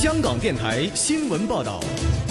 香港电台新闻报道。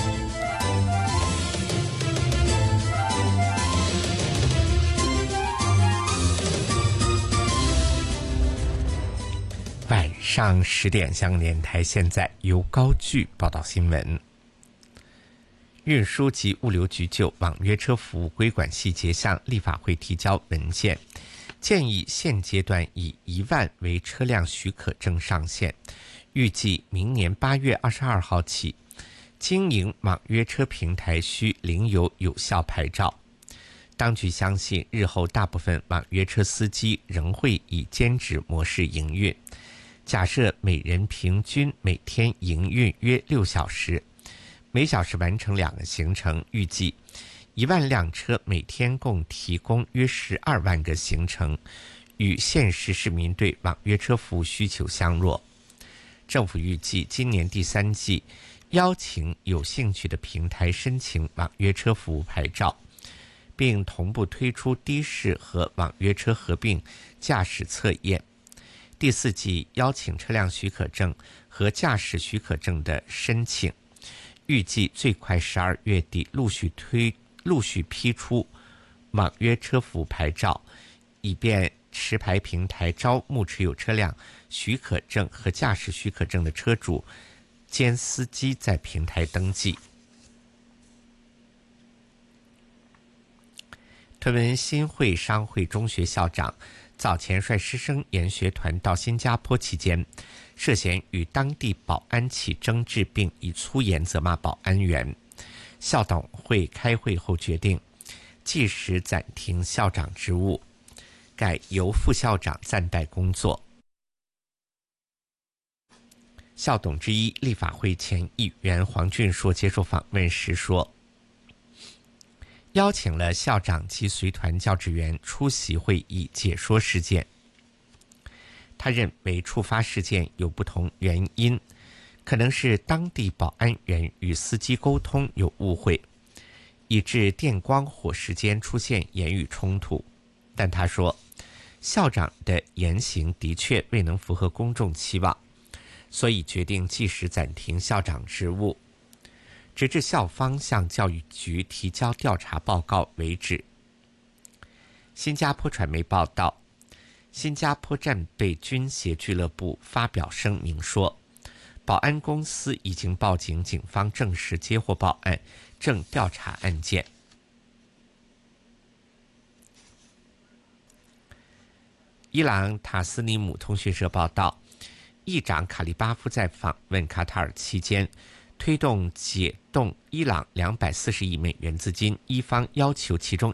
晚上10点，香港电台现在由高炬报道新闻。运输及物流局就网约车服务规管细节向立法会提交文件，建议现阶段以1万为车辆许可证上限，预计明年8月22号起，经营网约车平台需领有有效牌照。当局相信，日后大部分网约车司机仍会以兼职模式营运。假设每人平均每天营运约6小时，每小时完成2个行程，预计1万辆车每天共提供约12万个行程，与现实市民对网约车服务需求相若。政府预计今年第3季邀请有兴趣的平台申请网约车服务牌照，并同步推出的士和网约车合并驾驶测验。第4季邀请车辆许可证和驾驶许可证的申请，预计最快12月底陆续批出网约车服务牌照，以便持牌平台招募持有车辆许可证和驾驶许可证的车主兼司机在平台登记。屯门新会商会中学校长早前率师生研学团到新加坡期间，涉嫌与当地保安起争执，并以粗言责骂保安员。校董会开会后决定，即时暂停校长职务，改由副校长暂代工作。校董之一立法会前议员黄俊硕接受访问时说，邀请了校长及随团教职员出席会议解说事件。他认为触发事件有不同原因，可能是当地保安员与司机沟通有误会，以致电光火石间出现言语冲突。但他说，校长的言行的确未能符合公众期望，所以决定即时暂停校长职务，直至校方向教育局提交调查报告为止。新加坡传媒报道，新加坡战备军协俱乐部发表声明说，保安公司已经报警，警方证实接获报案，正调查案件。伊朗塔斯尼姆通讯社报道，议长卡利巴夫在访问卡塔尔期间，推动解冻伊朗240亿美元资金，伊方要求其中